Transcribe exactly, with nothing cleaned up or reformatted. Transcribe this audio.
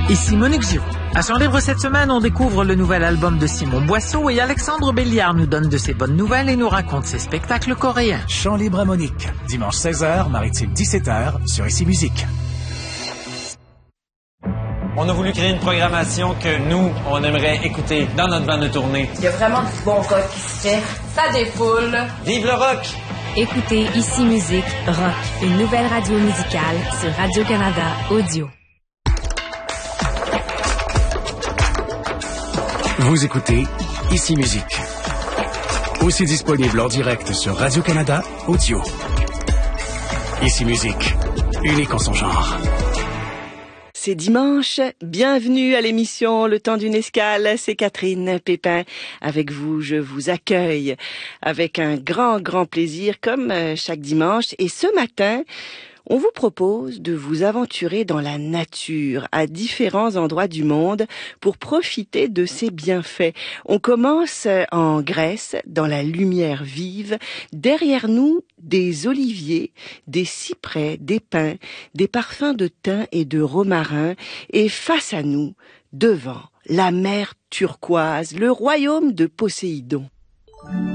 Ici Monique Giraud. À Chant Libre cette semaine, on découvre le nouvel album de Simon Boisseau et Alexandre Béliard nous donne de ses bonnes nouvelles et nous raconte ses spectacles coréens. Chant Libre à Monique, dimanche seize heures, Maritime dix-sept heures, sur Ici Musique. On a voulu créer une programmation que nous, on aimerait écouter dans notre bande de tournée. Il y a vraiment du bon rock qui se fait. Ça défoule. Vive le rock! Écoutez Ici Musique Rock, une nouvelle radio musicale sur Radio-Canada Audio. Vous écoutez Ici Musique. Aussi disponible en direct sur Radio-Canada Audio. Ici Musique, unique en son genre. C'est dimanche, bienvenue à l'émission Le Temps d'une Escale, c'est Catherine Pépin. Avec vous, je vous accueille avec un grand, grand plaisir comme chaque dimanche. Et ce matin, on vous propose de vous aventurer dans la nature à différents endroits du monde pour profiter de ses bienfaits. On commence en Grèce, dans la lumière vive. Derrière nous, des oliviers, des cyprès, des pins, des parfums de thym et de romarin. Et face à nous, devant, la mer turquoise, le royaume de Poséidon.